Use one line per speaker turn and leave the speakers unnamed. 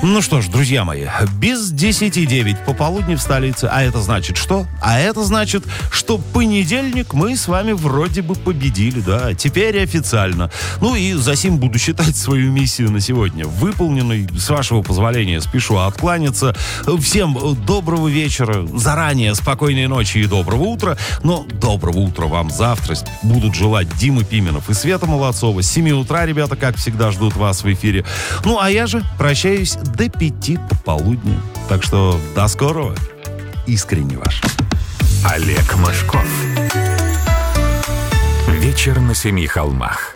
Ну что ж, друзья мои, без 10:09 пополудни в столице. А это значит что? А это значит, что понедельник мы с вами вроде бы победили, да. Теперь официально. Ну и засим буду считать свою миссию на сегодня выполненной. С вашего позволения спешу откланяться. Всем доброго вечера, заранее спокойной ночи и доброго утра. Но доброго утра вам завтра будут желать Дима Пименов и Света Молодцова. С 7 утра, ребята, как всегда, ждут вас в эфире. Ну, а я же прощаюсь до 5 пополудни. Так что до скорого. Искренне ваш.
Олег Мошков. Вечер на 7 холмах.